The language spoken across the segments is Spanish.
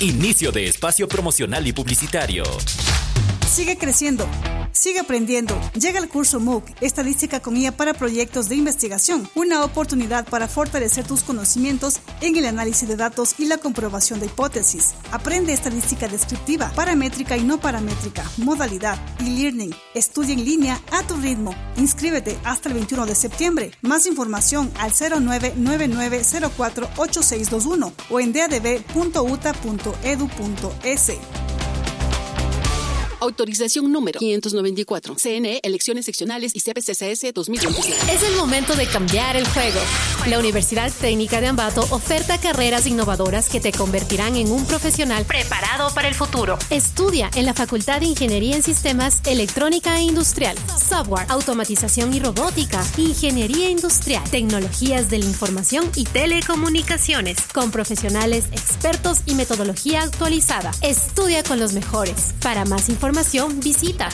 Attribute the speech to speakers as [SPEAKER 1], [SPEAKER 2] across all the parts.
[SPEAKER 1] Inicio de espacio promocional y publicitario.
[SPEAKER 2] Sigue creciendo. Sigue aprendiendo. Llega el curso MOOC, Estadística con IA para proyectos de investigación, una oportunidad para fortalecer tus conocimientos en el análisis de datos y la comprobación de hipótesis. Aprende estadística descriptiva, paramétrica y no paramétrica, modalidad, e-learning. Estudia en línea a tu ritmo. Inscríbete hasta el 21 de septiembre. Más información al 0999048621 o en dadb.uta.edu.es.
[SPEAKER 3] Autorización número 594. CNE, Elecciones Seccionales y CPCCS 2027.
[SPEAKER 4] Es el momento de cambiar el juego. La Universidad Técnica de Ambato oferta carreras innovadoras que te convertirán en un profesional preparado para el futuro. Estudia en la Facultad de Ingeniería en Sistemas, Electrónica e Industrial, Software, Automatización y Robótica, Ingeniería Industrial, Tecnologías de la Información y Telecomunicaciones, con profesionales expertos y metodología actualizada. Estudia con los mejores. Para más información, visita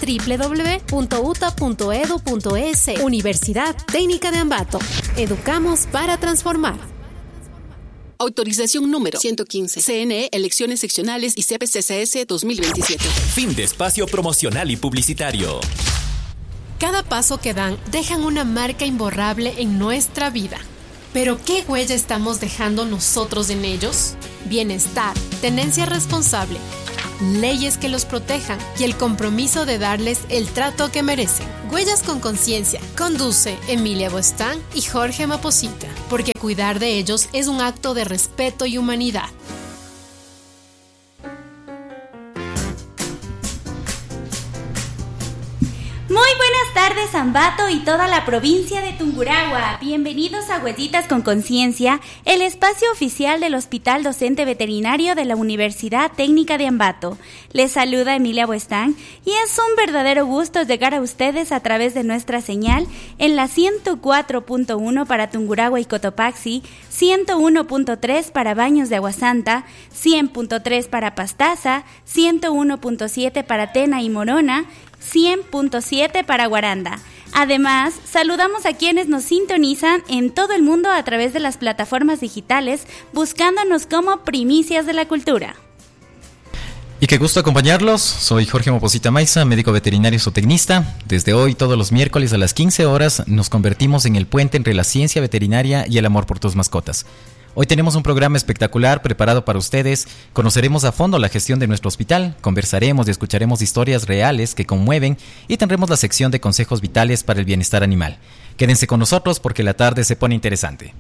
[SPEAKER 4] www.uta.edu.es. Universidad Técnica de Ambato. Educamos para transformar.
[SPEAKER 3] Autorización número 115. CNE, Elecciones Seccionales y CPCCS 2027.
[SPEAKER 1] Fin de espacio promocional y publicitario.
[SPEAKER 4] Cada paso que dan dejan una marca imborrable en nuestra vida. ¿Pero qué huella estamos dejando nosotros en ellos? Bienestar, tenencia responsable, leyes que los protejan y el compromiso de darles el trato que merecen. Huellas con conciencia. Conduce Emilia Buestán y Jorge Maposita, porque cuidar de ellos es un acto de respeto y humanidad.
[SPEAKER 5] Muy buenas tardes, Ambato y toda la provincia de Tungurahua. Bienvenidos a Huellitas con Conciencia, el espacio oficial del Hospital Docente Veterinario de la Universidad Técnica de Ambato. Les saluda Emilia Buestán y es un verdadero gusto llegar a ustedes a través de nuestra señal en la 104.1 para Tungurahua y Cotopaxi, 101.3 para Baños de Agua Santa, 100.3 para Pastaza, 101.7 para Tena y Morona, 100.7 para Guaranda. Además, saludamos a quienes nos sintonizan en todo el mundo a través de las plataformas digitales, buscándonos como primicias de la cultura.
[SPEAKER 6] Y qué gusto acompañarlos. Soy Jorge Maposita Maiza, médico veterinario zootecnista. Desde hoy, todos los miércoles a las 15 horas, nos convertimos en el puente entre la ciencia veterinaria y el amor por tus mascotas. Hoy tenemos un programa espectacular preparado para ustedes. Conoceremos a fondo la gestión de nuestro hospital, conversaremos y escucharemos historias reales que conmueven y tendremos la sección de consejos vitales para el bienestar animal. Quédense con nosotros porque la tarde se pone interesante.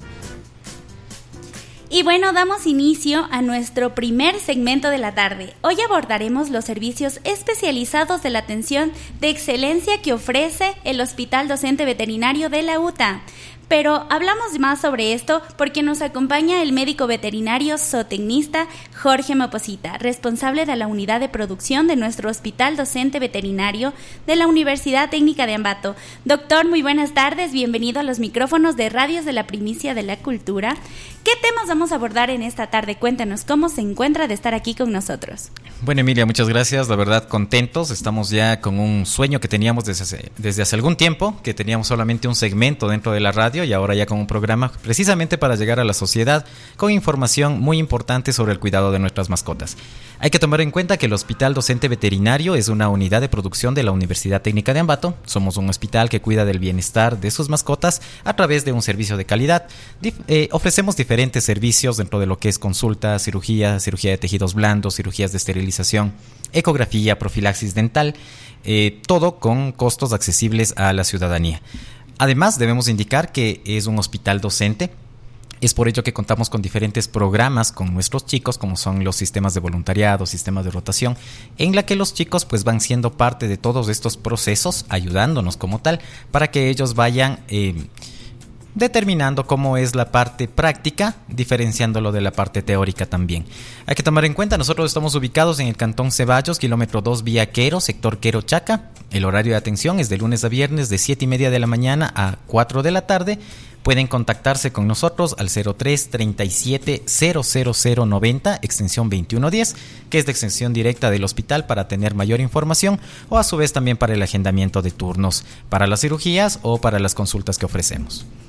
[SPEAKER 5] Y bueno, damos inicio a nuestro primer segmento de la tarde. Hoy abordaremos los servicios especializados de la atención de excelencia que ofrece el Hospital Docente Veterinario de la UTA. Pero hablamos más sobre esto porque nos acompaña el médico veterinario zootecnista Jorge Maposita, responsable de la unidad de producción de nuestro Hospital Docente Veterinario de la Universidad Técnica de Ambato. Doctor, muy buenas tardes, bienvenido a los micrófonos de Radios de la Primicia de la Cultura. ¿Qué temas vamos a abordar en esta tarde? Cuéntanos, ¿cómo se encuentra de estar aquí con nosotros?
[SPEAKER 6] Bueno, Emilia, muchas gracias, la verdad contentos. Estamos ya con un sueño que teníamos desde hace algún tiempo, que teníamos solamente un segmento dentro de la radio y ahora ya con un programa precisamente para llegar a la sociedad con información muy importante sobre el cuidado de nuestras mascotas. Hay que tomar en cuenta que el Hospital Docente Veterinario es una unidad de producción de la Universidad Técnica de Ambato. Somos un hospital que cuida del bienestar de sus mascotas a través de un servicio de calidad. Ofrecemos diferentes servicios dentro de lo que es consulta, cirugía de tejidos blandos, cirugías de esterilización, ecografía, profilaxis dental, todo con costos accesibles a la ciudadanía. Además, debemos indicar que es un hospital docente. Es por ello que contamos con diferentes programas con nuestros chicos, como son los sistemas de voluntariado, sistemas de rotación, en la que los chicos pues van siendo parte de todos estos procesos, ayudándonos como tal, para que ellos vayan determinando cómo es la parte práctica, diferenciándolo de la parte teórica también. Hay que tomar en cuenta, nosotros estamos ubicados en el Cantón Ceballos, kilómetro 2, vía Quero, sector Quero-Chaca. El horario de atención es de lunes a viernes de 7:30 de la mañana a 4 de la tarde. Pueden contactarse con nosotros al 03 37 00090, extensión 2110, que es la extensión directa del hospital para tener mayor información, o a su vez también para el agendamiento de turnos para las cirugías o para las consultas que ofrecemos.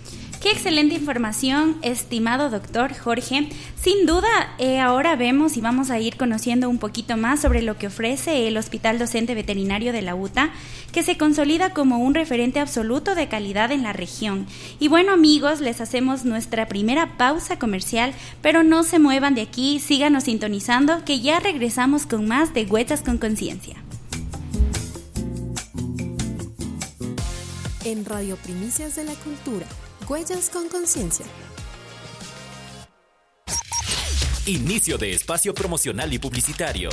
[SPEAKER 5] Qué excelente información, estimado doctor Jorge. Sin duda, ahora vemos y vamos a ir conociendo un poquito más sobre lo que ofrece el Hospital Docente Veterinario de la UTA, que se consolida como un referente absoluto de calidad en la región. Y bueno, amigos, les hacemos nuestra primera pausa comercial, pero no se muevan de aquí, síganos sintonizando, que ya regresamos con más de Huellas con Conciencia.
[SPEAKER 4] En Radio Primicias de la Cultura, Huellas con Conciencia.
[SPEAKER 1] Inicio de espacio promocional y publicitario.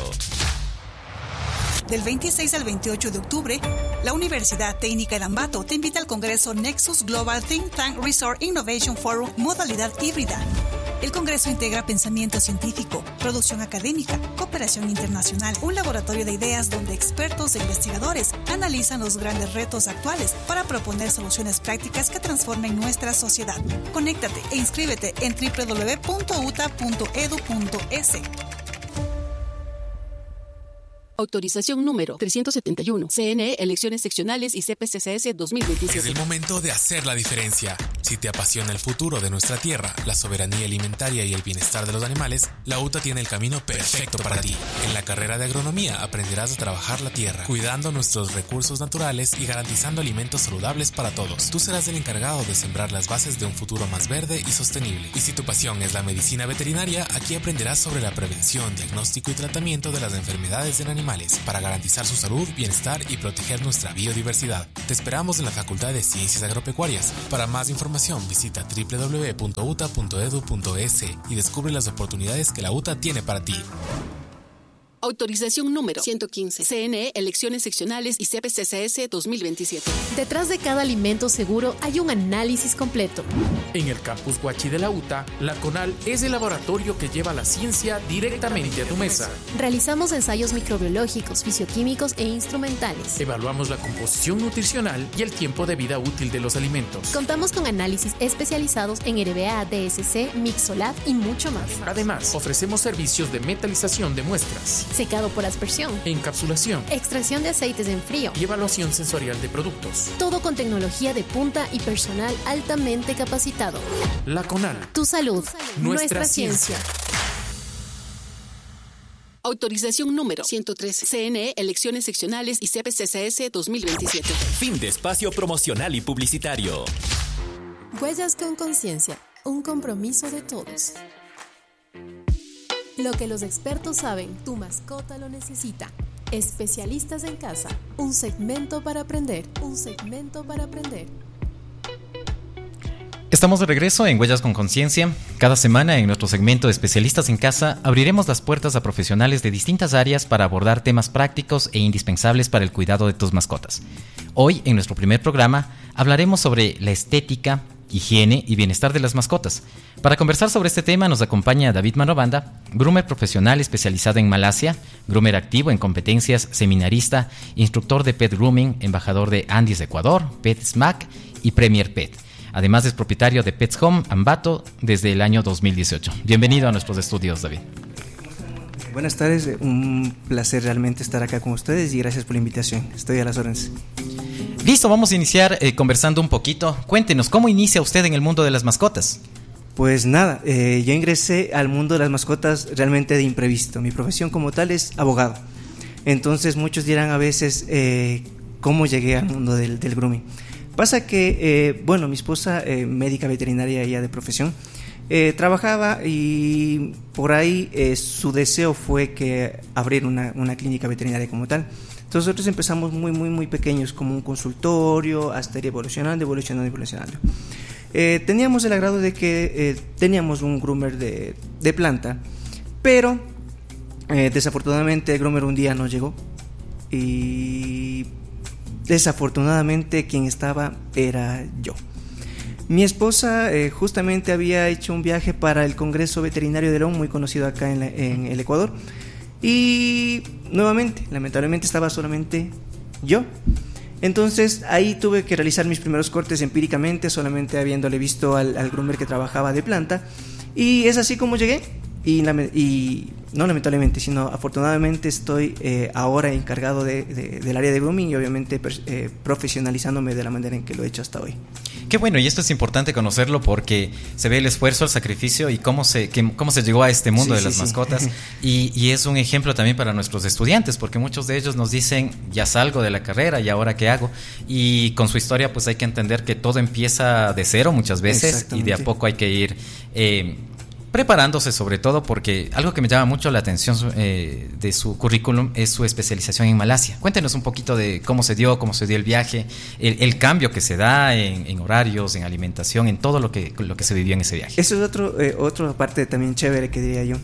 [SPEAKER 2] Del 26 al 28 de octubre, la Universidad Técnica de Ambato te invita al Congreso Nexus Global Think Tank Resort Innovation Forum modalidad híbrida. El Congreso integra pensamiento científico, producción académica, cooperación internacional, un laboratorio de ideas donde expertos e investigadores analizan los grandes retos actuales para proponer soluciones prácticas que transformen nuestra sociedad. Conéctate e inscríbete en www.uta.edu.es.
[SPEAKER 3] Autorización número 371. CNE, Elecciones Seccionales y CPCCS 2027.
[SPEAKER 7] Es el momento de hacer la diferencia. Si te apasiona el futuro de nuestra tierra, la soberanía alimentaria y el bienestar de los animales, la UTA tiene el camino perfecto para ti. En la carrera de agronomía aprenderás a trabajar la tierra, cuidando nuestros recursos naturales y garantizando alimentos saludables para todos. Tú serás el encargado de sembrar las bases de un futuro más verde y sostenible. Y si tu pasión es la medicina veterinaria, aquí aprenderás sobre la prevención, diagnóstico y tratamiento de las enfermedades en animales para garantizar su salud, bienestar y proteger nuestra biodiversidad. Te esperamos en la Facultad de Ciencias Agropecuarias. Para más información visita www.uta.edu.es y descubre las oportunidades que la UTA tiene para ti.
[SPEAKER 3] Autorización número 115. CNE, Elecciones Seccionales y CPCCS 2027.
[SPEAKER 4] Detrás de cada alimento seguro hay un análisis completo.
[SPEAKER 8] En el campus Huachi de la UTA, la CONAL es el laboratorio que lleva la ciencia directamente a tu mesa.
[SPEAKER 4] Realizamos ensayos microbiológicos, fisioquímicos e instrumentales.
[SPEAKER 8] Evaluamos la composición nutricional y el tiempo de vida útil de los alimentos.
[SPEAKER 4] Contamos con análisis especializados en RBA, DSC, Mixolab y mucho más.
[SPEAKER 8] Además, ofrecemos servicios de metalización de muestras,
[SPEAKER 4] secado por aspersión,
[SPEAKER 8] encapsulación,
[SPEAKER 4] extracción de aceites en frío
[SPEAKER 8] y evaluación sensorial de productos.
[SPEAKER 4] Todo con tecnología de punta y personal altamente capacitado.
[SPEAKER 8] La CONAL.
[SPEAKER 4] Tu salud, nuestra ciencia.
[SPEAKER 3] Autorización número 113. CNE, Elecciones Seccionales y CPCCS 2027.
[SPEAKER 1] Fin de espacio promocional y publicitario.
[SPEAKER 4] Huellas con Conciencia, un compromiso de todos. Lo que los expertos saben, tu mascota lo necesita. Especialistas en casa, un segmento para aprender,
[SPEAKER 6] Estamos de regreso en Huellas con Conciencia. Cada semana en nuestro segmento de Especialistas en Casa abriremos las puertas a profesionales de distintas áreas para abordar temas prácticos e indispensables para el cuidado de tus mascotas. Hoy, en nuestro primer programa, hablaremos sobre la estética, higiene y bienestar de las mascotas. Para conversar sobre este tema nos acompaña David Manobanda, groomer profesional especializado en Malasia, groomer activo en competencias, seminarista, instructor de pet grooming, embajador de Andes Ecuador, Pet Smack y Premier Pet. Además es propietario de Pets Home Ambato desde el año 2018. Bienvenido a nuestros estudios, David.
[SPEAKER 9] Buenas tardes, un placer realmente estar acá con ustedes y gracias por la invitación. Estoy a las órdenes.
[SPEAKER 6] Listo, vamos a iniciar conversando un poquito. Cuéntenos, ¿cómo inicia usted en el mundo de las mascotas?
[SPEAKER 9] Pues nada, yo ingresé al mundo de las mascotas realmente de imprevisto. Mi profesión como tal es abogado. Entonces muchos dirán a veces cómo llegué al mundo del grooming. Pasa que, mi esposa, médica veterinaria ella de profesión, trabajaba y por ahí su deseo fue que abrir una clínica veterinaria como tal. Entonces nosotros empezamos muy pequeños, como un consultorio, hasta ir evolucionando. Teníamos el agrado de que teníamos un groomer de planta, pero desafortunadamente el groomer un día no llegó y desafortunadamente quien estaba era yo. Mi esposa justamente había hecho un viaje para el Congreso Veterinario de León, muy conocido acá en el Ecuador, y nuevamente, lamentablemente estaba solamente yo. Entonces ahí tuve que realizar mis primeros cortes empíricamente, solamente habiéndole visto al groomer que trabajaba de planta, y es así como llegué. y no lamentablemente, sino afortunadamente estoy ahora encargado del área de grooming y obviamente profesionalizándome de la manera en que lo he hecho hasta hoy.
[SPEAKER 6] Qué bueno, y esto es importante conocerlo porque se ve el esfuerzo, el sacrificio y cómo se llegó a este mundo de las mascotas. Y es un ejemplo también para nuestros estudiantes, porque muchos de ellos nos dicen, ya salgo de la carrera y ahora qué hago. Y con su historia pues hay que entender que todo empieza de cero muchas veces y de a poco hay que ir preparándose, sobre todo porque algo que me llama mucho la atención de su currículum es su especialización en Malasia. Cuéntenos un poquito de cómo se dio el viaje, el cambio que se da en horarios, en alimentación, en todo lo que se vivió en ese viaje.
[SPEAKER 9] Eso es otra parte también chévere que diría yo.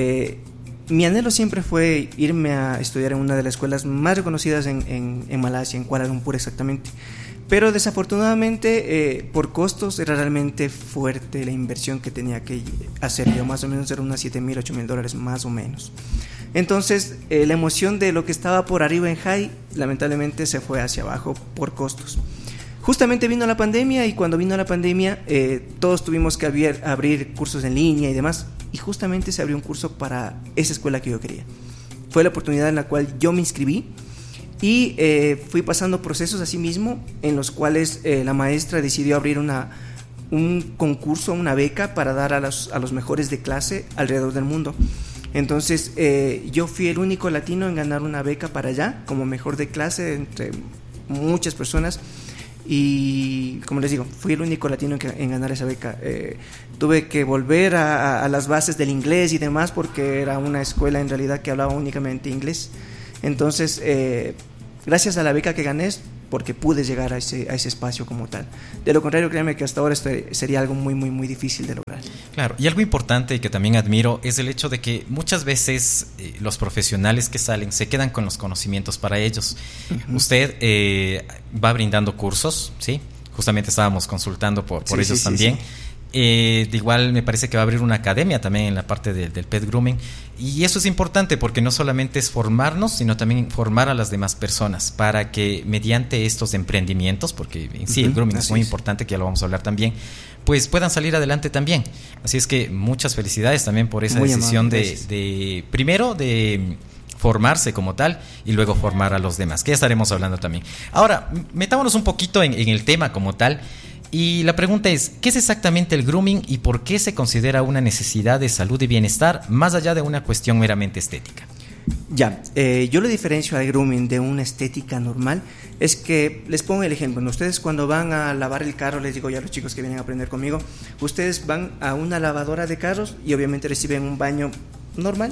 [SPEAKER 9] Mi anhelo siempre fue irme a estudiar en una de las escuelas más reconocidas en Malasia, en Kuala Lumpur exactamente. Pero desafortunadamente por costos era realmente fuerte la inversión que tenía que hacer yo, más o menos era unas $7,000, $8,000 más o menos. Entonces la emoción de lo que estaba por arriba en high lamentablemente se fue hacia abajo por costos. Justamente vino la pandemia y cuando vino la pandemia todos tuvimos que abrir cursos en línea y demás, y justamente se abrió un curso para esa escuela que yo quería. Fue la oportunidad en la cual yo me inscribí. Y fui pasando procesos así mismo en los cuales la maestra decidió abrir un concurso, una beca para dar a los mejores de clase alrededor del mundo. Entonces yo fui el único latino en ganar una beca para allá como mejor de clase entre muchas personas y como les digo, fui el único latino en ganar esa beca. Tuve que volver a las bases del inglés y demás porque era una escuela en realidad que hablaba únicamente inglés. Entonces, gracias a la beca que gané, porque pude llegar a ese espacio como tal. De lo contrario, créanme que hasta ahora sería algo muy, muy, muy difícil de lograr.
[SPEAKER 6] Claro, y algo importante y que también admiro es el hecho de que muchas veces los profesionales que salen se quedan con los conocimientos para ellos. Uh-huh. Usted va brindando cursos, ¿sí? Justamente estábamos consultando por ellos también. Sí. De igual me parece que va a abrir una academia también en la parte del pet grooming, y eso es importante porque no solamente es formarnos, sino también formar a las demás personas para que mediante estos emprendimientos, porque en sí el grooming es muy importante, que ya lo vamos a hablar también, pues puedan salir adelante también. Así es que muchas felicidades también por esa decisión de primero de formarse como tal y luego formar a los demás, que ya estaremos hablando también. Ahora, metámonos un poquito en el tema como tal. Y la pregunta es, ¿qué es exactamente el grooming y por qué se considera una necesidad de salud y bienestar más allá de una cuestión meramente estética?
[SPEAKER 9] Ya, yo lo diferencio al grooming de una estética normal. Es que, les pongo el ejemplo, ¿no? Ustedes cuando van a lavar el carro, les digo ya a los chicos que vienen a aprender conmigo, ustedes van a una lavadora de carros y obviamente reciben un baño normal,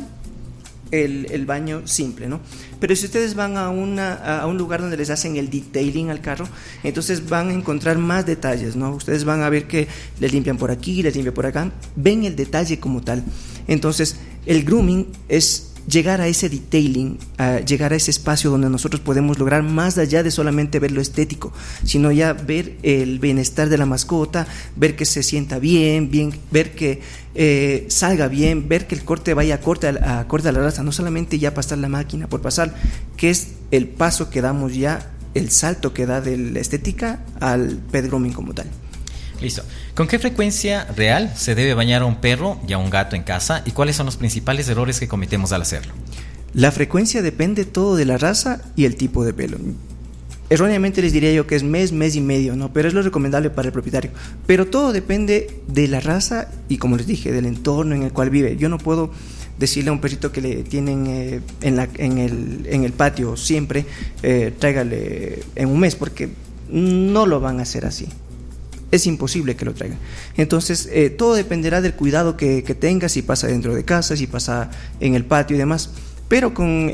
[SPEAKER 9] el baño simple, ¿no? Pero si ustedes van a un lugar donde les hacen el detailing al carro, entonces van a encontrar más detalles, ¿no? Ustedes van a ver que les limpian por aquí, les limpian por acá, ven el detalle como tal. Entonces el grooming es llegar a ese detailing, llegar a ese espacio donde nosotros podemos lograr más allá de solamente ver lo estético, sino ya ver el bienestar de la mascota, ver que se sienta bien, ver que salga bien, ver que el corte vaya acorde a la raza, no solamente ya pasar la máquina por pasar, que es el paso que damos ya, el salto que da de la estética al pet grooming como tal.
[SPEAKER 6] Listo. ¿Con qué frecuencia real se debe bañar a un perro y a un gato en casa? ¿Y cuáles son los principales errores que cometemos al hacerlo?
[SPEAKER 9] La frecuencia depende todo de la raza y el tipo de pelo. Erróneamente les diría yo que es mes y medio, ¿no? Pero es lo recomendable para el propietario. Pero todo depende de la raza y, como les dije, del entorno en el cual vive. Yo no puedo decirle a un perrito que le tienen en el patio siempre, tráigale en un mes, porque no lo van a hacer así. Es imposible que lo traigan. Entonces todo dependerá del cuidado que tenga, si pasa dentro de casa, si pasa en el patio y demás. Pero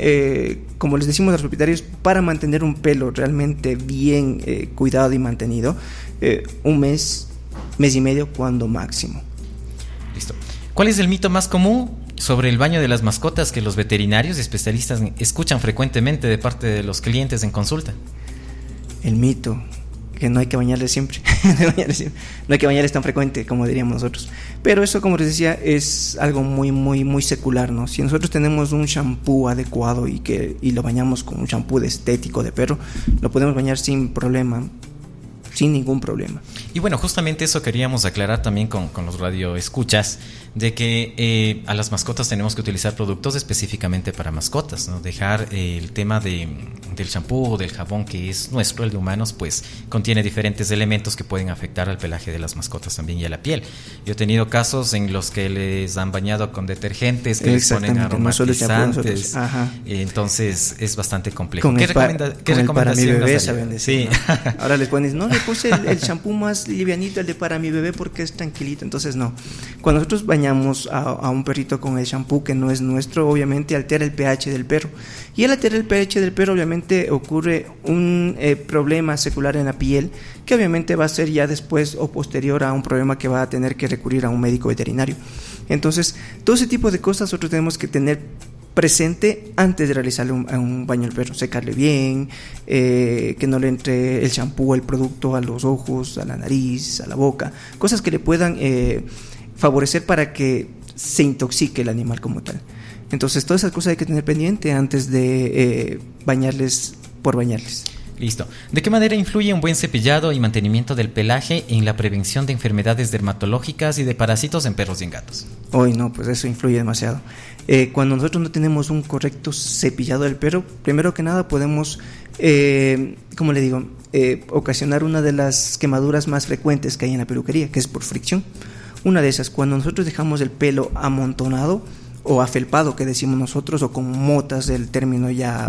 [SPEAKER 9] como les decimos a los propietarios, para mantener un pelo realmente bien cuidado y mantenido, un mes y medio cuando máximo.
[SPEAKER 6] Listo. ¿Cuál es el mito más común sobre el baño de las mascotas que los veterinarios y especialistas escuchan frecuentemente de parte de los clientes en consulta?
[SPEAKER 9] El mito que no hay que bañarles siempre. No hay que bañarles tan frecuente como diríamos nosotros. Pero eso, como les decía, es algo muy, muy, muy secular, ¿no? Si nosotros tenemos un shampoo adecuado y lo bañamos con un shampoo estético de perro, lo podemos bañar sin problema, sin ningún problema.
[SPEAKER 6] Y bueno, justamente eso queríamos aclarar también con los radioescuchas, de que a las mascotas tenemos que utilizar productos específicamente para mascotas, ¿no? Dejar el tema del champú o del jabón que es nuestro, el de humanos, pues contiene diferentes elementos que pueden afectar al pelaje de las mascotas también y a la piel. Yo he tenido casos en los que les han bañado con detergentes, que les ponen aromatizantes, entonces es bastante complejo.
[SPEAKER 9] ¿Qué recomendación para mi bebé saben decir,
[SPEAKER 6] sí.
[SPEAKER 9] ¿no? Ahora les pones, no, le puse el champú más livianito, el de para mi bebé, porque es tranquilito. Entonces no, cuando nosotros bañamos a un perrito con el champú que no es nuestro, obviamente altera el pH del perro, y al alterar el pH del perro obviamente ocurre un problema secular en la piel, que obviamente va a ser ya después o posterior a un problema que va a tener que recurrir a un médico veterinario. Entonces todo ese tipo de cosas nosotros tenemos que tener presente antes de realizarle un baño al perro, secarle bien, que no le entre el champú o el producto a los ojos, a la nariz, a la boca, cosas que le puedan favorecer para que se intoxique el animal como tal. Entonces todas esas cosas hay que tener pendiente antes de bañarles por bañarles.
[SPEAKER 6] Listo. ¿De qué manera influye un buen cepillado y mantenimiento del pelaje en la prevención de enfermedades dermatológicas y de parásitos en perros y en gatos?
[SPEAKER 9] Hoy no, pues eso influye demasiado. Cuando nosotros no tenemos un correcto cepillado del perro, primero que nada podemos, ¿cómo le digo?, ocasionar una de las quemaduras más frecuentes que hay en la peluquería, que es por fricción. Una de esas, cuando nosotros dejamos el pelo amontonado o afelpado, que decimos nosotros, o con motas, del término ya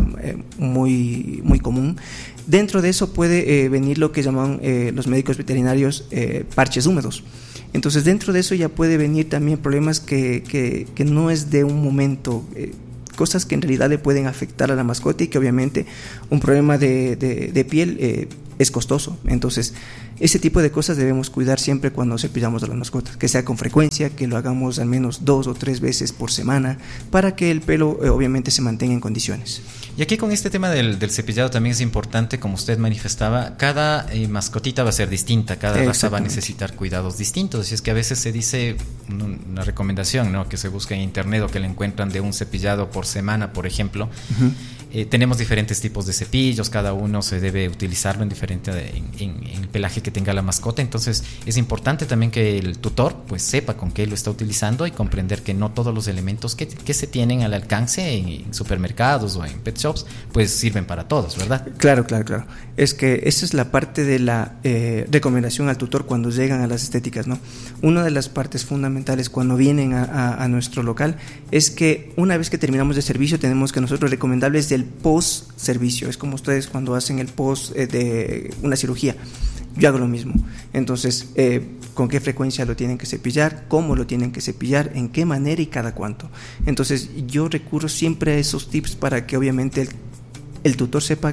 [SPEAKER 9] muy, muy común, dentro de eso puede venir lo que llaman los médicos veterinarios parches húmedos. Entonces dentro de eso ya puede venir también problemas que no es de un momento, cosas que en realidad le pueden afectar a la mascota, y que obviamente un problema de piel es costoso. Entonces ese tipo de cosas debemos cuidar siempre cuando cepillamos a las mascotas, que sea con frecuencia, que lo hagamos al menos 2 o 3 veces por semana, para que el pelo obviamente se mantenga en condiciones.
[SPEAKER 6] Y aquí con este tema del cepillado también es importante, como usted manifestaba, cada mascotita va a ser distinta, cada raza va a necesitar cuidados distintos. Y es que a veces se dice una recomendación, ¿no?, que se busca en internet o que le encuentran de un cepillado por semana, por ejemplo. Tenemos diferentes tipos de cepillos, cada uno se debe utilizarlo en diferente en el pelaje que tenga la mascota. Entonces es importante también que el tutor pues sepa con qué lo está utilizando y comprender que no todos los elementos que se tienen al alcance en supermercados o en pet shops pues sirven para todos, ¿verdad?
[SPEAKER 9] Claro. Es que esa es la parte de la recomendación al tutor cuando llegan a las estéticas, ¿no? Una de las partes fundamentales cuando vienen a nuestro local es que una vez que terminamos de servicio tenemos que nosotros recomendarles del post servicio. Es como ustedes cuando hacen el post de una cirugía. Yo hago lo mismo. Entonces, ¿con qué frecuencia lo tienen que cepillar? ¿Cómo lo tienen que cepillar? ¿En qué manera y cada cuánto? Entonces, yo recurro siempre a esos tips para que obviamente el tutor sepa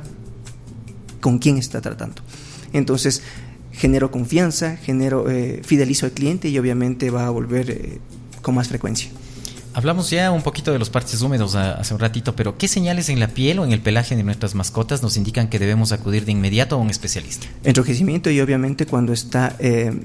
[SPEAKER 9] con quién está tratando. Entonces, genero confianza, fidelizo al cliente, y obviamente va a volver con más frecuencia.
[SPEAKER 6] Hablamos ya un poquito de los parches húmedos hace un ratito, pero ¿qué señales en la piel o en el pelaje de nuestras mascotas nos indican que debemos acudir de inmediato a un especialista?
[SPEAKER 9] Enrojecimiento, y obviamente cuando está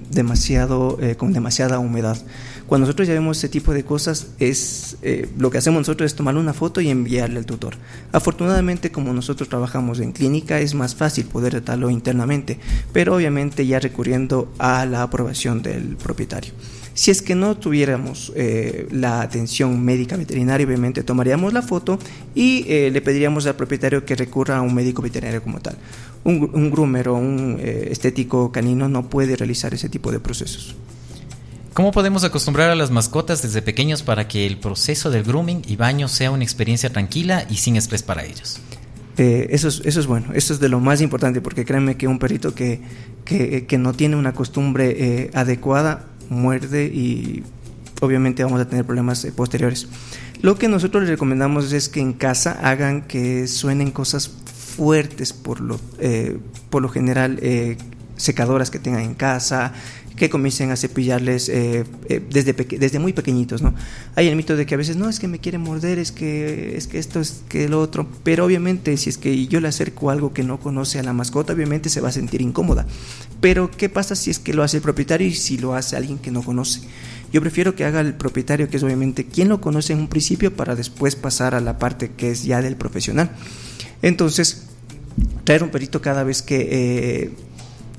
[SPEAKER 9] con demasiada humedad. Cuando nosotros ya vemos ese tipo de cosas, lo que hacemos nosotros es tomarle una foto y enviarle al tutor. Afortunadamente, como nosotros trabajamos en clínica, es más fácil poder tratarlo internamente, pero obviamente ya recurriendo a la aprobación del propietario. Si es que no tuviéramos la atención médica veterinaria, obviamente tomaríamos la foto y le pediríamos al propietario que recurra a un médico veterinario como tal. Un groomer o un estético canino no puede realizar ese tipo de procesos.
[SPEAKER 6] ¿Cómo podemos acostumbrar a las mascotas desde pequeños para que el proceso del grooming y baño sea una experiencia tranquila y sin estrés para ellos?
[SPEAKER 9] Eso es bueno, eso es de lo más importante, porque créanme que un perrito que no tiene una costumbre adecuada muerde y obviamente vamos a tener problemas posteriores. Lo que nosotros les recomendamos es que en casa hagan que suenen cosas fuertes, por lo general secadoras que tengan en casa, que comiencen a cepillarles desde muy pequeñitos, ¿no? Hay el mito de que a veces no, es que me quiere morder, es que esto, es que lo otro, pero obviamente si es que yo le acerco algo que no conoce a la mascota, obviamente se va a sentir incómoda. Pero ¿qué pasa si es que lo hace el propietario y si lo hace alguien que no conoce? Yo prefiero que haga el propietario, que es obviamente quien lo conoce en un principio, para después pasar a la parte que es ya del profesional. Entonces, traer un perrito cada vez que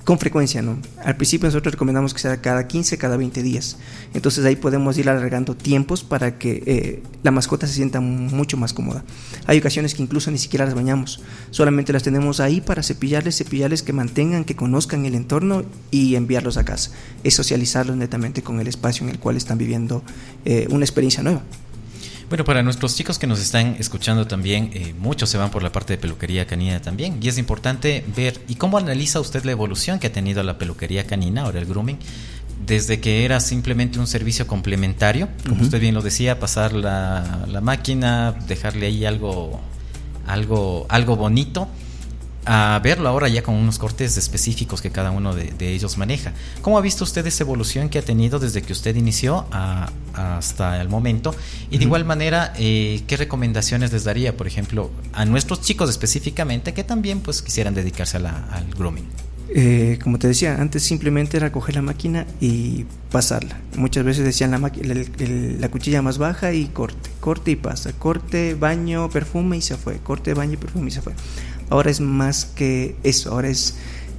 [SPEAKER 9] con frecuencia, ¿no? Al principio nosotros recomendamos que sea cada 15, cada 20 días. Entonces ahí podemos ir alargando tiempos para que la mascota se sienta mucho más cómoda. Hay ocasiones que incluso ni siquiera las bañamos, solamente las tenemos ahí para cepillarles, que mantengan, que conozcan el entorno y enviarlos a casa. Es socializarlos netamente con el espacio en el cual están viviendo una experiencia nueva.
[SPEAKER 6] Bueno, para nuestros chicos que nos están escuchando también, muchos se van por la parte de peluquería canina también, y es importante ver, ¿y cómo analiza usted la evolución que ha tenido la peluquería canina, ahora el grooming, desde que era simplemente un servicio complementario, como usted bien lo decía, pasar la máquina, dejarle ahí algo bonito, a verlo ahora ya con unos cortes específicos que cada uno de ellos maneja? ¿Cómo ha visto usted esa evolución que ha tenido desde que usted inició hasta el momento? Y de igual manera, ¿qué recomendaciones les daría, por ejemplo, a nuestros chicos específicamente que también pues quisieran dedicarse al grooming?
[SPEAKER 9] Como te decía, antes simplemente era coger la máquina y pasarla. Muchas veces decían la cuchilla más baja y corte y pasa, corte, baño, perfume y se fue, corte, baño, perfume y se fue. Ahora es más que eso, ahora es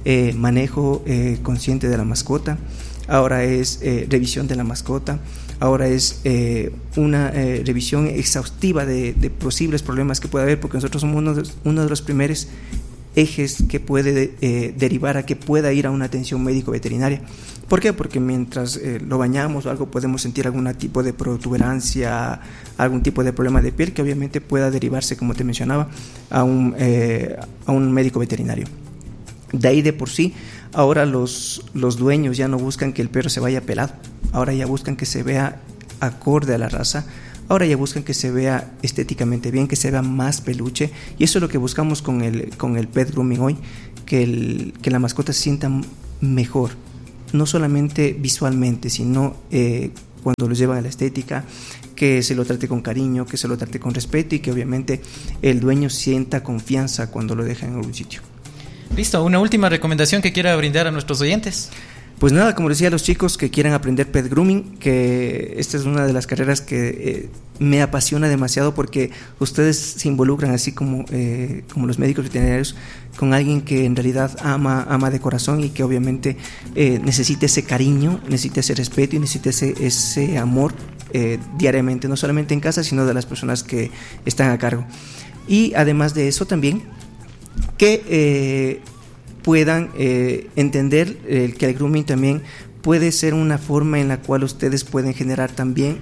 [SPEAKER 9] manejo consciente de la mascota, ahora es revisión de la mascota, ahora es una revisión exhaustiva de posibles problemas que pueda haber, porque nosotros somos uno de los primeros ejes que puede derivar a que pueda ir a una atención médico-veterinaria. ¿Por qué? Porque mientras lo bañamos o algo podemos sentir algún tipo de protuberancia, algún tipo de problema de piel que obviamente pueda derivarse, como te mencionaba, a un médico veterinario. De ahí de por sí, ahora los dueños ya no buscan que el perro se vaya pelado, ahora ya buscan que se vea acorde a la raza. Ahora ya buscan que se vea estéticamente bien, que se vea más peluche, y eso es lo que buscamos con el pet grooming hoy, que la mascota se sienta mejor, no solamente visualmente, sino cuando lo llevan a la estética, que se lo trate con cariño, que se lo trate con respeto y que obviamente el dueño sienta confianza cuando lo deja en algún sitio.
[SPEAKER 6] Listo, una última recomendación que quiera brindar a nuestros oyentes.
[SPEAKER 9] Pues nada, como decía a los chicos que quieran aprender pet grooming, que esta es una de las carreras que me apasiona demasiado, porque ustedes se involucran así como los médicos veterinarios con alguien que en realidad ama de corazón y que obviamente necesita ese cariño, necesita ese respeto y necesita ese amor diariamente, no solamente en casa, sino de las personas que están a cargo. Y además de eso también, que puedan entender que el grooming también puede ser una forma en la cual ustedes pueden generar también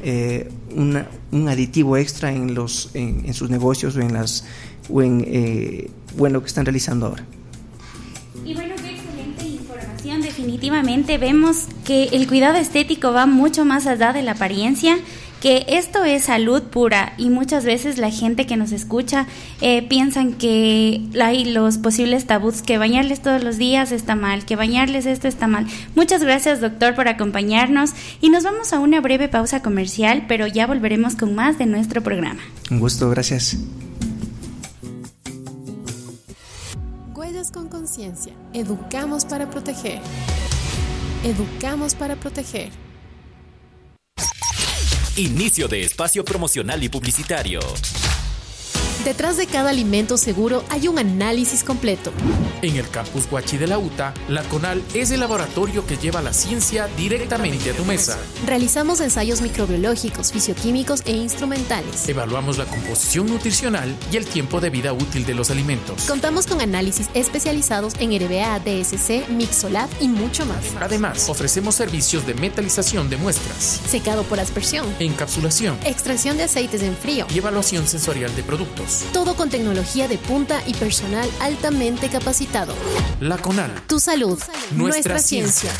[SPEAKER 9] un aditivo extra en sus negocios o en lo que están realizando ahora.
[SPEAKER 5] Y bueno, qué excelente información. Definitivamente vemos que el cuidado estético va mucho más allá de la apariencia, que esto es salud pura, y muchas veces la gente que nos escucha piensan que hay los posibles tabús, que bañarles todos los días está mal, que bañarles esto está mal. Muchas gracias, doctor, por acompañarnos, y nos vamos a una breve pausa comercial, pero ya volveremos con más de nuestro programa.
[SPEAKER 9] Un gusto, gracias.
[SPEAKER 4] Huellas con conciencia. Educamos para proteger. Educamos para proteger.
[SPEAKER 1] Inicio de espacio promocional y publicitario.
[SPEAKER 4] Detrás de cada alimento seguro hay un análisis completo.
[SPEAKER 8] En el campus Huachi de la UTA, la CONAL es el laboratorio que lleva la ciencia directamente a tu mesa.
[SPEAKER 4] Realizamos ensayos microbiológicos, fisioquímicos e instrumentales.
[SPEAKER 8] Evaluamos la composición nutricional y el tiempo de vida útil de los alimentos.
[SPEAKER 4] Contamos con análisis especializados en RBA, DSC, Mixolab y mucho más.
[SPEAKER 8] Además, ofrecemos servicios de metalización de muestras,
[SPEAKER 4] secado por aspersión,
[SPEAKER 8] encapsulación,
[SPEAKER 4] extracción de aceites en frío
[SPEAKER 8] y evaluación sensorial de productos.
[SPEAKER 4] Todo con tecnología de punta y personal altamente capacitado.
[SPEAKER 8] La CONAL.
[SPEAKER 4] Tu salud, nuestra ciencia.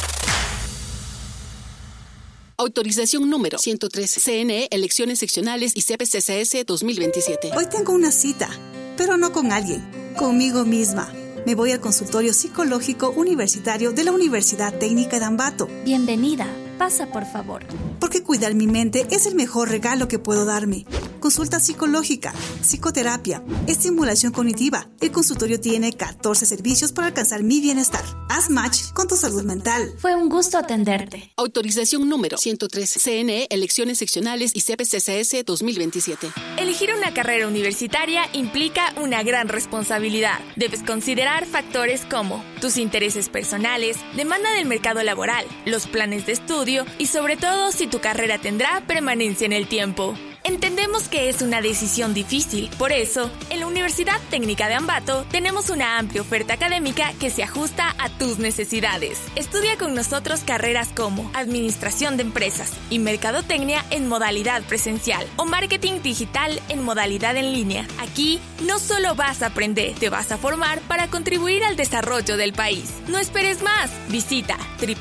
[SPEAKER 3] Autorización número 113. CNE, elecciones seccionales y CPCCS 2027.
[SPEAKER 2] Hoy tengo una cita, pero no con alguien, conmigo misma. Me voy al consultorio psicológico universitario de la Universidad Técnica de Ambato.
[SPEAKER 5] Bienvenida, pasa por favor.
[SPEAKER 2] Porque cuidar mi mente es el mejor regalo que puedo darme. consulta psicológica, psicoterapia, estimulación cognitiva. El consultorio tiene 14 servicios para alcanzar mi bienestar. Haz match con tu salud mental.
[SPEAKER 5] Fue un gusto atenderte.
[SPEAKER 3] Autorización número 113. CNE, elecciones seccionales y CPCCS 2027.
[SPEAKER 10] Elegir una carrera universitaria implica una gran responsabilidad. Debes considerar factores como tus intereses personales, demanda del mercado laboral, los planes de estudio y sobre todo si tu carrera tendrá permanencia en el tiempo. Entendemos que es una decisión difícil, por eso, en la Universidad Técnica de Ambato tenemos una amplia oferta académica que se ajusta a tus necesidades. Estudia con nosotros carreras como Administración de Empresas y Mercadotecnia en modalidad presencial o Marketing Digital en modalidad en línea. Aquí no solo vas a aprender, te vas a formar para contribuir al desarrollo del país. No esperes más, visita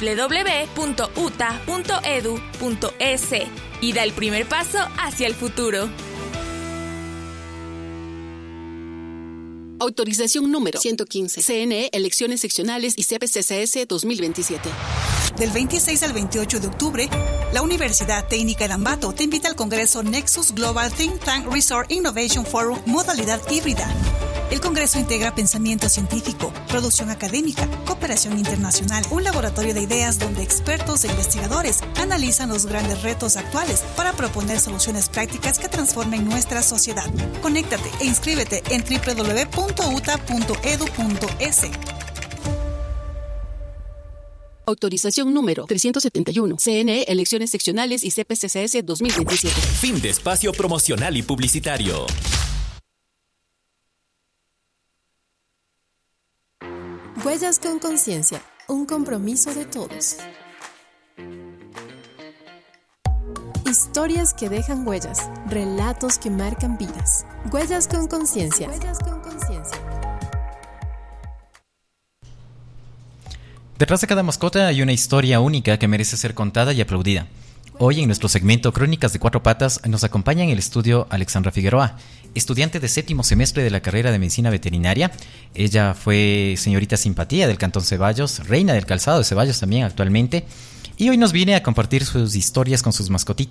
[SPEAKER 10] www.uta.edu.es y da el primer paso hacia el futuro.
[SPEAKER 3] Autorización número 115. CNE, elecciones seccionales y CPCCS 2027.
[SPEAKER 2] Del 26 al 28 de octubre, la Universidad Técnica de Ambato te invita al Congreso Nexus Global Think Tank Resort Innovation Forum modalidad híbrida. El Congreso integra pensamiento científico, producción académica, cooperación internacional, un laboratorio de ideas donde expertos e investigadores analizan los grandes retos actuales para proponer soluciones prácticas que transformen nuestra sociedad. Conéctate e inscríbete en www.uta.edu.es.
[SPEAKER 3] Autorización número 371. CNE, elecciones seccionales y CPCCS 2027.
[SPEAKER 1] Fin de espacio promocional y publicitario.
[SPEAKER 4] Huellas con conciencia, un compromiso de todos. Historias que dejan huellas, relatos que marcan vidas. Huellas con conciencia.
[SPEAKER 6] Detrás de cada mascota hay una historia única que merece ser contada y aplaudida. Hoy en nuestro segmento Crónicas de Cuatro Patas nos acompaña en el estudio Alexandra Figueroa, estudiante de 7º semestre de la carrera de Medicina Veterinaria. Ella fue señorita simpatía del Cantón Ceballos, reina del calzado de Ceballos también actualmente, y hoy nos viene a compartir sus historias con sus mascotitas.